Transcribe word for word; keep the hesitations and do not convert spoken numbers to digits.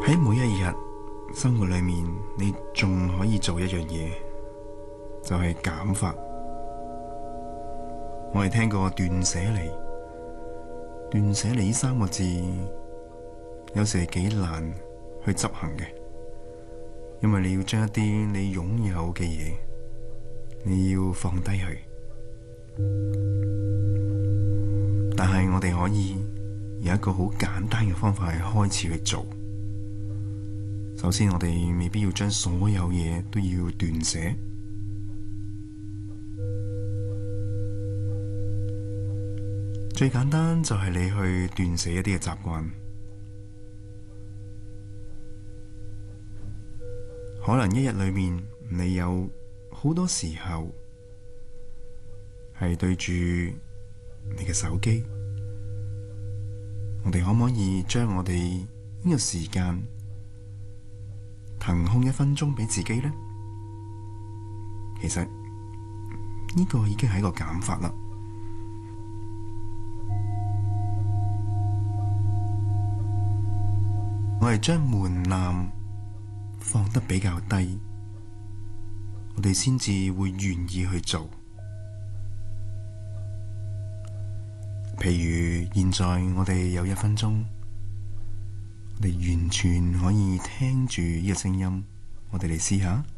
喺每一日生活裏面，你仲可以做一樣嘢，就係減法。我哋聽過斷捨離，斷捨離呢三個字，有時係幾難去執行嘅，因為你要將一啲你擁有嘅嘢，你要放低佢。但係我哋可以有一個好簡單嘅方法去開始去做。首先，我哋未必要將所有嘢都要斷捨。最簡單就係你去斷捨一啲嘅習慣。可能一日裏面你有好多時候係對住你嘅手機，我哋可唔可以將我哋呢個時間騰空一分鐘俾自己呢？其實呢個已經係一個減法啦。我哋將門檻放得比較低，我哋先至會願意去做。譬如現在我哋有一分鐘，我哋完全可以聽住呢個聲音，我哋嚟試下。